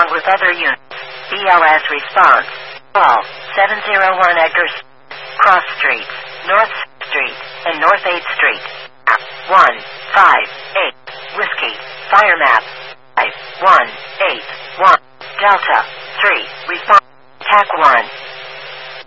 along with other units. BLS response. Call 701 Edgar Cross Street, North Street, and North 8th Street. 158 Whiskey. Fire map. 5181 Delta 3. Response. TAC 1.